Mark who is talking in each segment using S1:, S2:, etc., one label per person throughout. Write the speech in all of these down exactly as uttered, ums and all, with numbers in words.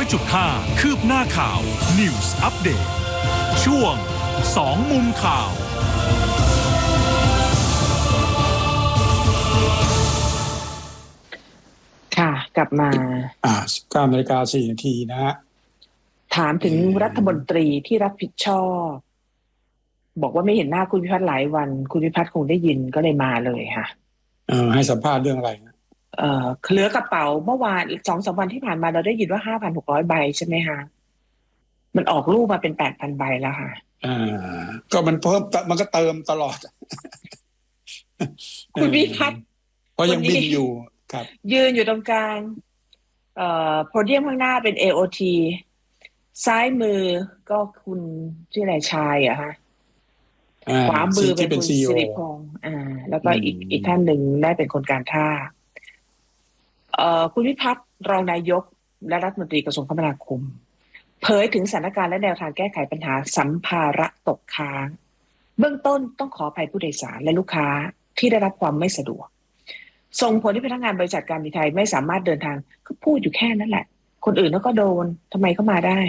S1: จุดห้า คืบหน้าข่าว News Update ช่วงสองมุมข่าว
S2: ค่ะกลับมา
S3: อ่า สิบเก้านาฬิกาสี่นาทีนะฮะ
S2: ถามถึงรัฐมนตรีที่รับผิดชอบบอกว่าไม่เห็นหน้าคุณพิพัฒน์หลายวันคุณพิพัฒน์คงได้ยินก็เลยมาเลยค่ะ
S3: เออให้สัมภาษณ์เรื่องอะไรนะ
S2: เอ่อเหลือกระเป๋าเมื่อวานอีก สองถึงสาม วันที่ผ่านมาเราได้ยินว่า ห้าพันหกร้อย ใบใช่ไหมคะมันออกรูปมาเป็น แปดพัน ใบแล้วค่ะ
S3: อ่าก็มันเพิ่มมันก็เติมตลอด
S2: คุณพิพัฒน์
S3: เพราะยังบินอยู่ครับ
S2: ยืนอยู่ตรงกลางเอ่อโพเดียมข้างหน้าเป็น เอ โอ ที ซ้ายมือก็คุณชื่ออะไรชายอะฮะขวามือเป็นคุณสิริพงษ์อ่าแล้วก็อีกอีกท่านหนึ่งได้เป็นคนการท่าเอ่อคุณพิพัฒน์รองนายกและรัฐมนตรีกระทรวงคมนาคมเผยถึงสถานการณ์และแนวทางแก้ไขปัญหาสัมภาระตกค้างเบื้องต้นต้องขออภัยผู้โดยสารและลูกค้าที่ได้รับความไม่สะดวกส่งผลให้พนักงานบริษัทการบินไทยไม่สามารถเดินทางก็พูดอยู่แค่นั้นแหละคนอื่นเขาก็โดนทำไมเขามาได้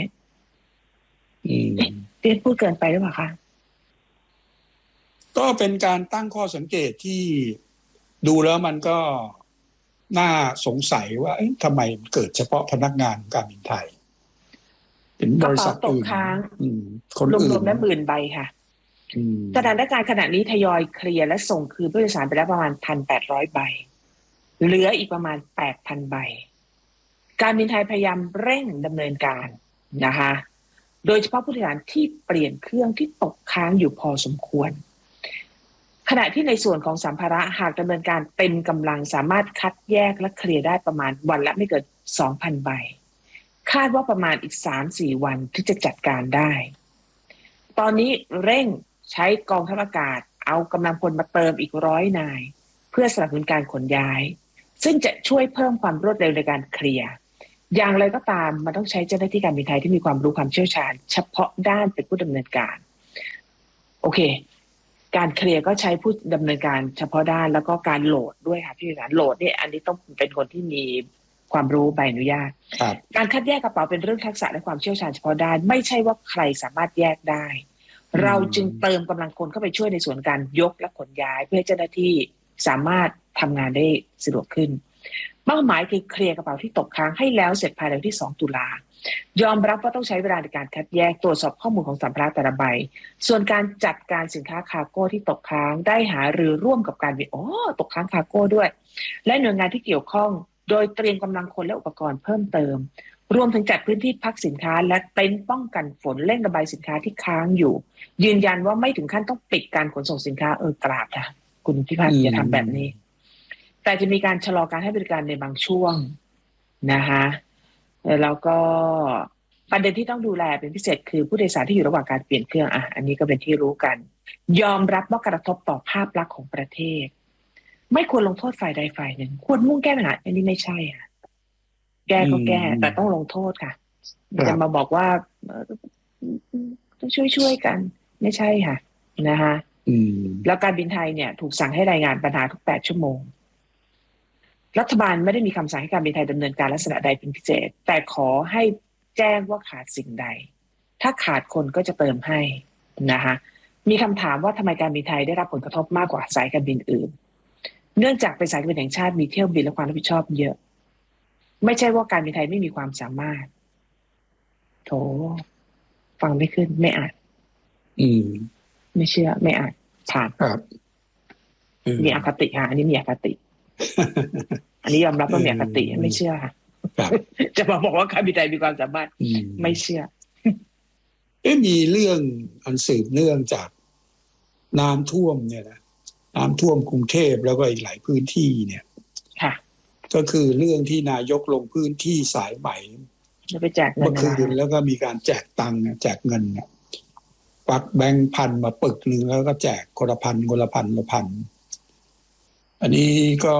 S2: เรียนพูดเกินไปหรือเปล่าคะ
S3: ก็เป็นการตั้งข้อสังเกตที่ดูแล้วมันก็น่าสงสัยว่าทำไมเกิดเฉพาะพนักงานการบินไทยเป็นบริษัทอื่น
S2: คนอื่นรวมๆแล้วหมื่นใบค่ะสถานการณ์ขณะนี้ทยอยเคลียร์และส่งคืนผู้โดยสารไปแล้วประมาณ หนึ่งพันแปดร้อย ใบเหลืออีกประมาณ แปดพัน ใบการบินไทยพยายามเร่งดำเนินการนะคะโดยเฉพาะผู้โดยสารที่เปลี่ยนเครื่องที่ตกค้างอยู่พอสมควรขณะที่ในส่วนของสัมภาระหากดำเนินการเต็มกำลังสามารถคัดแยกและเคลียร์ได้ประมาณวันละไม่เกิน สองพัน ใบคาดว่าประมาณอีก สามถึงสี่ วันที่จะจัดการได้ตอนนี้เร่งใช้กองทัพอากาศเอากำลังพลมาเติมอีกร้อยนายเพื่อสนับสนุนการขนย้ายซึ่งจะช่วยเพิ่มความรวดเร็วในการเคลียร์อย่างไรก็ตามมันต้องใช้เจ้าหน้าที่การบินไทยที่มีความรู้ความเชี่ยวชาญเฉพาะด้านเป็นผู้ดำเนินการโอเคการเคลียร์ก็ใช้ผู้ดำเนินการเฉพาะด้านแล้วก็การโหลดด้วยค่ะพี่การโหลดเนี่ยอันนี้ต้องเป็นคนที่มีความรู้ใบอนุญาตการคัดแยกกระเป๋าเป็นเรื่องทักษะและความเชี่ยวชาญเฉพาะด้านไม่ใช่ว่าใครสามารถแยกได้เราจึงเติมกำลังคนเข้าไปช่วยในส่วนการยกและขนย้ายเพื่อให้เจ้าหน้าที่สามารถทำงานได้สะดวกขึ้นเป้าหมายคือเคลียร์กระเป๋าที่ตกค้างให้แล้วเสร็จภายในวันที่สองตุลายอมรับว่าต้องใช้เวลาในการคัดแยกตรวจสอบข้อมูลของสัมภาระแต่ละใบส่วนการจัดการสินค้าคาร์โก้ที่ตกค้างได้หารือร่วมกับการบินอ๋อตกค้างคาร์โก้ด้วยและหน่วยงานที่เกี่ยวข้องโดยเตรียมกำลังคนและอุปกรณ์เพิ่มเติมรวมถึงจัดพื้นที่พักสินค้าและเต็นท์ป้องกันฝนเร่งระบายสินค้าที่ค้างอยู่ยืนยันว่าไม่ถึงขั้นต้องปิดการขนส่งสินค้าเออกราบค่ะคุณพิพัฒน์อย่าทำแบบนี้แต่จะมีการชะลอการให้บริการในบางช่วงนะคะแล้วก็ประเด็นที่ต้องดูแลเป็นพิเศษคือผู้โดยสารที่อยู่ระหว่างการเปลี่ยนเครื่องอ่ะอันนี้ก็เป็นที่รู้กันยอมรับว่ากระทบต่อภาพลักษณ์ของประเทศไม่ควรลงโทษฝ่ายใดฝ่ายหนึ่งควรมุ่งแก้ปัญหาอันนี้ไม่ใช่ค่ะแก้ก็แก้แต่ต้องลงโทษค่ะจะมาบอกว่าต้องช่วยๆกันไม่ใช่ค่ะนะคะแล้วการบินไทยเนี่ยถูกสั่งให้รายงานปัญหาทุกแปดชั่วโมงรัฐบาลไม่ได้มีคำสั่งให้การบินไทยดำเนินการลักษณะใดเป็นพิเศษแต่ขอให้แจ้งว่าขาดสิ่งใดถ้าขาดคนก็จะเติมให้นะคะมีคำถามว่าทำไมการบินไทยได้รับผลกระทบมากกว่าสายการบินอื่นเนื่องจากเป็นสายการบินแห่งชาติมีเที่ยวบินและความรับผิดชอบเยอะไม่ใช่ว่าการบินไทยไม่มีความสามารถโถฟังไม่ขึ้นไม่อ่าน
S3: อืม
S2: ไม่เชื่อไม่อ่านผ่าน
S3: ครับ
S2: มีอคติค่ะอันนี้มีอคติอันนี้ยอมรับว่ามีอคติไม่เชื่อค่ะจะมาบอกว่าการบินไทยมีความสามารถไม่เชื่อ
S3: เอ๊ะมีเรื่องอันสืบเนื่องจากน้ำท่วมเนี่ยนะน้ำท่วมกรุงเทพแล้วก็อีกหลายพื้นที่เนี่ย
S2: ค่ะ
S3: ก็คือเรื่องที่นายกลงพื้นที่สายใหม่
S2: จะไปแจกเงินเมื่อ
S3: คืนแล้วก็มีการแจกตังค์แจกเงินเนี่ยปักแบงค์พันมาปึกนึงแล้วก็แจกคนละพันคนละพันคนละพันอันนี้ก็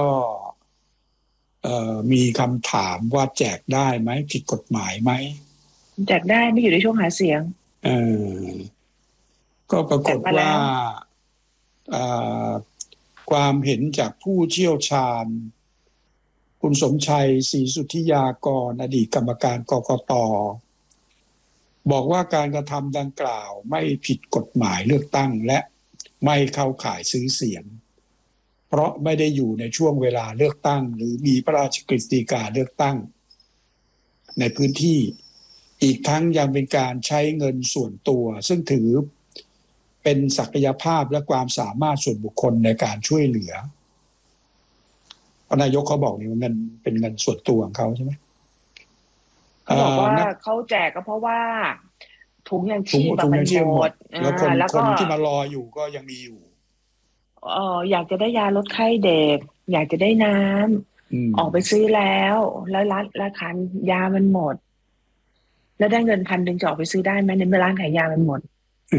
S3: มีคำถามว่าแจกได้ไหมผิดกฎหมายไหม
S2: แจกได้ไม่อยู่ในช่วงหาเสียง
S3: เออก็ปรากฏว่าความเห็นจากผู้เชี่ยวชาญคุณสมชัยศรีสุทธิยากรอดีตกรรมการกกต.บอกว่าการกระทำดังกล่าวไม่ผิดกฎหมายเลือกตั้งและไม่เข้าข่ายซื้อเสียงเพราะไม่ได้อยู่ในช่วงเวลาเลือกตั้งหรือมีพระราชกฤษฎีกาเลือกตั้งในพื้นที่อีกทั้งยังเป็นการใช้เงินส่วนตัวซึ่งถือเป็นศักยภาพและความสามารถส่วนบุคคลในการช่วยเหลือนายกเขาบอกนี่ว่าเงินเป็นเงินส่วนตัวของเขาใช่ไหม
S2: เขาบอกว่าเขาแจกก็เพราะว่าถุงยังชีพแบบมันหมด
S3: แล้วคนคนที่มารออยู่ก็ยังมีอยู่
S2: เอออยากจะได้ยาลดไข้เด็กอยากจะได้น้ำออกไปซื้อแล้วแล้วร้านราคายามันหมดแล้วได้เงินพันหนึ่งจะออกไปซื้อได้ไหมในเมื่อร้านขายยามันหมด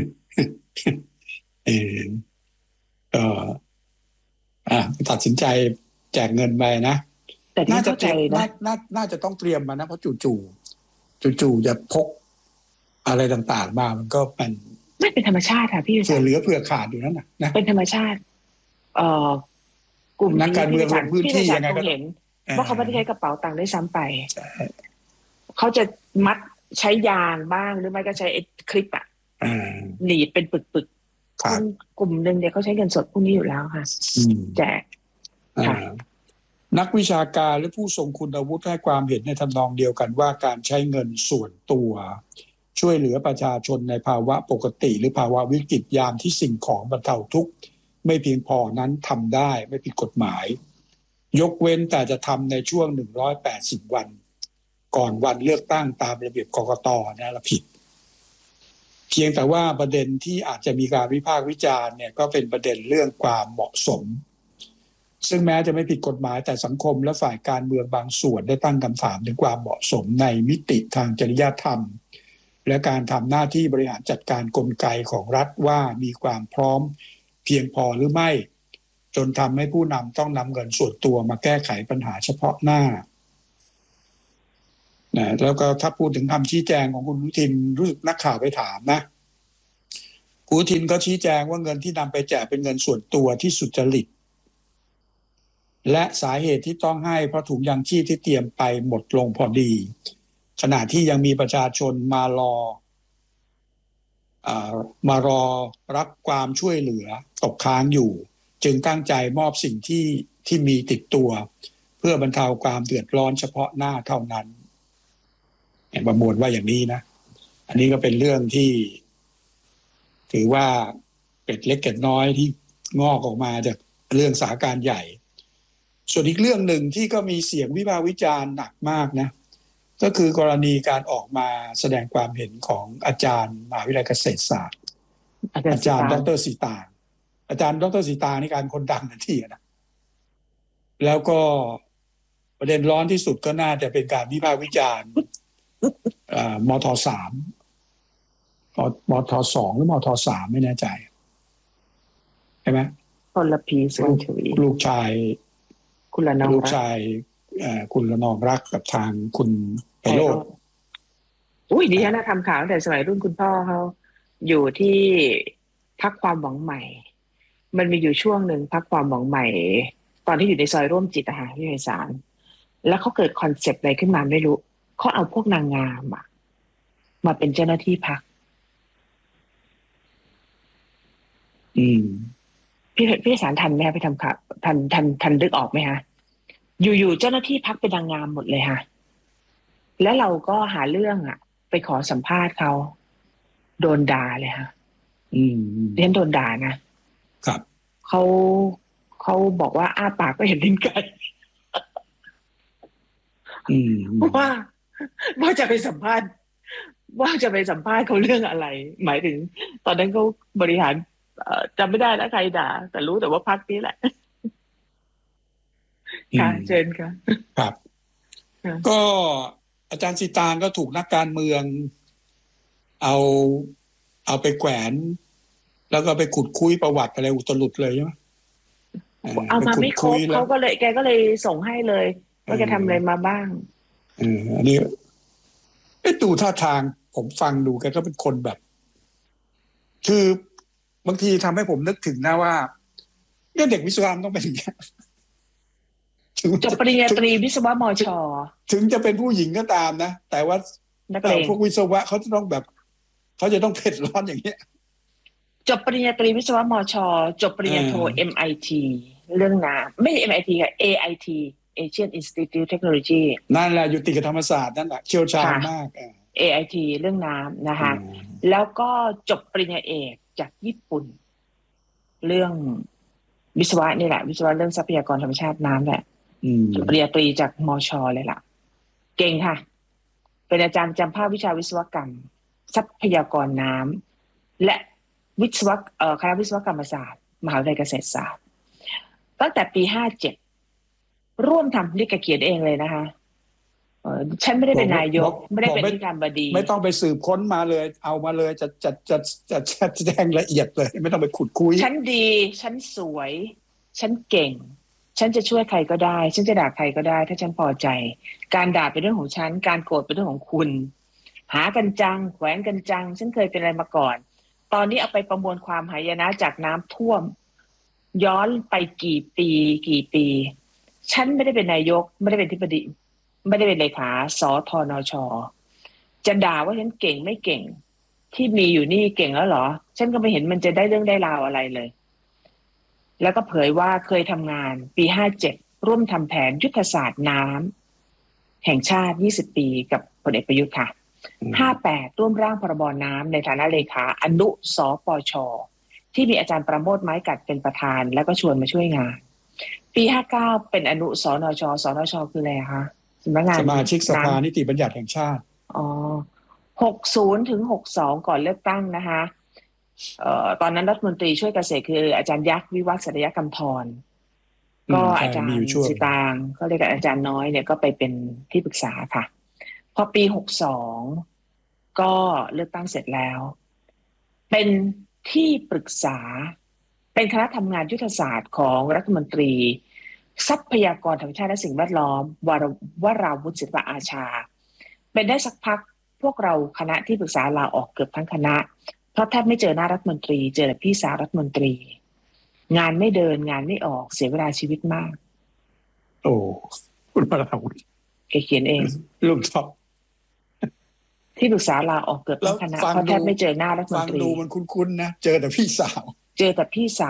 S3: เออเอออ่ะตัดสินใจแจกเงินไปนะ
S2: แต่น่าจะเตรียม
S3: น่าน่าน่าจะต้องเตรียมมานะเพราะจู่ๆจู่ๆจะพกอะไรต่างๆมามันก็เป็น
S2: ไม่เป็นธรรมชาติค่ะพี่
S3: เผื่อเหลือเผื่อขาดอยู่นั่นน่ะนะ
S2: เป็นธรรมชาติเอ่อกลุ่ม
S3: นักการเมืองลงพื้นที่ยังไงก็
S2: เห็นว่าเขาไม่ได้ใช้กระเป๋าตังค์ได้ซ้ำไปเขาจะมัดใช้ยางบ้างหรือไม่ก็ใช้คลิปอ่ะหนีบเป็นปึกๆกลุ่มหนึ่งเนี่ยเขาใช้เงินสดพวกนี้อยู่แล้วค่ะแจก
S3: นักวิชาการและผู้ทรงคุณวุฒิให้ความเห็นในทำนองเดียวกันว่าการใช้เงินส่วนตัวช่วยเหลือประชาชนในภาวะปกติหรือภาวะวิกฤตยามที่สิ่งของบรรเทาทุกข์ไม่เพียงพอนั้นทำได้ไม่ผิดกฎหมายยกเว้นแต่จะทำในช่วงหนึ่งร้อยแปดสิบวันก่อนวันเลือกตั้งตามระเบียบกกต.นะละผิดเพียงแต่ว่าประเด็นที่อาจจะมีการวิพากษ์วิจารณ์เนี่ยก็เป็นประเด็นเรื่องความเหมาะสมซึ่งแม้จะไม่ผิดกฎหมายแต่สังคมและฝ่ายการเมืองบางส่วนได้ตั้งคำถามถึงความเหมาะสมในมิติทางจริยธรรมและการทำหน้าที่บริหารจัดการกลไกของรัฐว่ามีความพร้อมเพียงพอหรือไม่จนทำให้ผู้นำต้องนำเงินส่วนตัวมาแก้ไขปัญหาเฉพาะหน้านะแล้วก็ถ้าพูดถึงคำชี้แจงของคุณอนุทินรู้สึกนักข่าวไปถามนะคุณอนุทินก็ชี้แจงว่าเงินที่นำไปแจกเป็นเงินส่วนตัวที่สุจริตและสาเหตุที่ต้องให้เพราะถุงยางชีพที่เตรียมไปหมดลงพอดีขณะที่ยังมีประชาชนมารออ่ามารอรับความช่วยเหลือตกค้างอยู่จึงตั้งใจมอบสิ่งที่ที่มีติดตัวเพื่อบรรเทาความเดือดร้อนเฉพาะหน้าเท่านั้นเห็นประมวลว่าอย่างนี้นะอันนี้ก็เป็นเรื่องที่ถือว่าเป็ดเล็กเก็ดน้อยที่งอกออกมาจากเรื่องสถานการณ์ใหญ่ส่วนอีกเรื่องหนึ่งที่ก็มีเสียงวิพากษ์วิจารณ์หนักมากนะก็คือกรณีการออกมาแสดงความเห็นของอาจารย์มหาวิทยาลัยเกษตรศาสตร์อาจารย์ดร.สีตางอาจารย์ดร.สีตางนี่การคนดังทันทีนะแล้วก็ประเด็นร้อนที่สุดก็น่าจะเป็นการวิพากษ์วิจารณ์มทสามมทสองหรือมทสามไม่แน่ใจใช่ไหม
S2: พลพีสุนทรี
S3: ลูกชาย
S2: คุณละนอง
S3: ลูกชายคุณละนองรักกับทางคุณไพโรจน์
S2: อุ้ยดิฉันทำข่าวตั้งแต่สมัยรุ่นคุณพ่อเขาอยู่ที่พรรคความหวังใหม่มันมีอยู่ช่วงหนึ่งพรรคความหวังใหม่ตอนที่อยู่ในซอยร่วมจิตอาหารที่ไพศาลแล้วเขาเกิดคอนเซปต์อะไรขึ้นมาไม่รู้เขาเอาพวกนางงามอะมาเป็นเจ้าหน้าที่พรรค
S3: อืม
S2: พี่พี่สารทันไหมคะไปทำข่าวทันทันทันนึกออกไหมคะอยู่ๆเจ้าหน้าที่พรรคเป็นนางงามหมดเลยค่ะแล้วเราก็หาเรื่องอ่ะไปขอสัมภาษณ์เขาโดนด่าเลยค่ะ
S3: อืม
S2: เรียนโดนด่านะครับเขาเขาบอกว่าอ้าปากก็เห็นลิ้นไก่
S3: อืม
S2: ว่าว่าจะไปสัมภาษณ์ว่าจะไปสัมภาษณ์เขาเรื่องอะไรหมายถึงตอนนั้นเขาบริหารจำไม่ได้แล้วใครด่าแต่รู้แต่ว่าพรรคนี้แหละค่ะเชิญค่ะ
S3: ครับก็อาจารย์สีตางก็ถูกนักการเมืองเอาเอาไปแขวนแล้วก็ไปขุดคุยประวัติอะไรอุตลุดเลยใช่ไหม
S2: เอามาไม่ครบเขาก็เลยแกก็เลยส่งให้เลยว่าแกทำอะไรมาบ้าง
S3: เอออันนี้ไอ้ดูท่าทางผมฟังดูแกก็เป็นคนแบบคือบางทีทำให้ผมนึกถึงนะว่าเนี่ยเด็กวิศวะต้องเป็นอย่างนี้ถึง
S2: จบปริญญาตรีวิศวะมช.
S3: ถึงจะเป็นผู้หญิงก็ตามนะแต่ว่า
S2: นัก
S3: แต่
S2: เลง
S3: พวกวิศวะเขาจะต้องแบบเขาจะต้องเผ็ดร้อนอย่างเงี้ย
S2: จบปริญญาตรีวิศวะมช.จบปริญญาโท
S3: เออ
S2: เอ็ม ไอ ที เรื่องน้ำไม่ใช่ เอ็ม ไอ ที ค่ะ เอ ไอ ที Asian Institute Technology
S3: นั่นแหละอยู่ติดกับธรรมศาสตร์นั่นแหละเชี่ยวชาญ
S2: ค่ะ
S3: มากเออ
S2: เอ ไอ ที เรื่องน้ำนะคะ
S3: อืม
S2: แล้วก็จบปริญญาเอกจากญี่ปุ่น เรื่องวิศวะนี่แหละ วิศวะเรื่องทรัพยากรธรรมชาติน้ำแหละ
S3: อืม
S2: จบปริญญาตรีจากมช.เลยล่ะ เก่งค่ะ เป็นอาจารย์ประจำภาควิชาวิศวกรรม ทรัพยากรน้ำและวิศวะเอ่อคณะวิศวกรรมศาสตร์มหาวิทยาลัยเกษตรศาสตร์ตั้งแต่ปีห้าเจ็ดร่วมทำนี่แกเขียนเองเลยนะคะเอ่อฉันไม่ได้เป็นนายก ไม่ได้เป็นที่การบดี
S3: ไม่ต้องไปสืบค้นมาเลย เอามาเลยจะจะจะจะจะแจ้งละเอียดเลย ไม่ต้องไปขุดคุย
S2: ฉันดี ฉันสวย ฉันเก่ง ฉันจะช่วยใครก็ได้ ฉันจะด่าใครก็ได้ ถ้าฉันพอใจ การด่าเป็นเรื่องของฉัน การโกรธเป็นเรื่องของคุณ หากันจังแขวงกันจัง ฉันเคยเป็นอะไรมาก่อน ตอนนี้เอาไปประมวลความหายนะจากน้ำท่วม ย้อนไปกี่ปี กี่ปี ฉันไม่ได้เป็นนายก ไม่ได้เป็นที่ปดีไม่ได้เป็นเลขาสทนช.จะด่าว่าฉันเก่งไม่เก่ง ที่มีอยู่นี่เก่งแล้วเหรอ ฉันก็ไม่เห็นมันจะได้เรื่องได้ราวอะไรเลย แล้วก็เผยว่าเคยทำงานปีห้าเจ็ดร่วมทำแผนยุทธศาสตร์น้ำแห่งชาติยี่สิบปีกับพลเอกประยุทธ์ค่ะ
S3: อืม
S2: ห้าแปดร่วมร่างพรบน้ำในฐานะเลขาอนุสปช ที่มีอาจารย์ประโมทไม้กัดเป็นประธาน แล้วก็ชวนมาช่วยงาน ปีห้าเก้าเป็นอนุสนชสนชคืออะไรคะสำนักงาน
S3: สมาชิกสภา
S2: น้ำ
S3: นิติบัญญัติแห่งชาติ
S2: อ๋อหกสิบถึงหกสิบสองก่อนเลือกตั้งนะคะเอ่อตอนนั้นรัฐมนตรีช่วยเกษตรคืออาจารย์ยักษ์วิวัฒน์สัตยกำธร
S3: อืม
S2: ก็
S3: ใช่
S2: อาจาร
S3: มีอยู่
S2: ย์
S3: ช่วง
S2: สิตางก็เรียกกันอาจารย์น้อยเนี่ยก็ไปเป็นที่ปรึกษาค่ะ พอปีหกสองก็เลือกตั้งเสร็จแล้ว เป็นที่ปรึกษา เป็นคณะทำงานยุทธศาสตร์ของรัฐมนตรี ทรัพยากรธรรมชาติและสิ่งแวดล้อมวรวราวุฒิศิลปะอาชา เป็นได้สักพักพวกเราคณะที่ปรึกษาลาออกเกือบทั้งคณะ เพราะแทบไม่เจอหน้ารัฐมนตรี เจอแต่พี่สาวรัฐมนตรี งานไม่เดินงานไม่ออกเสียเวลาชีวิตมาก
S3: โอ้คุณวราวุฒิ
S2: แกเขียนเอง
S3: ลุงท็อป
S2: ที่ปรึกษาลาออกเกือบทั้งคณะ
S3: แล้วฟัง
S2: เพราะแทบ
S3: ดู
S2: ไม่เจอหน้ารัฐมน
S3: ฟัง
S2: ตรี
S3: ดูมันคุ้นๆนะ เจอแต่พี่สาว
S2: เจอแต่พี่สาว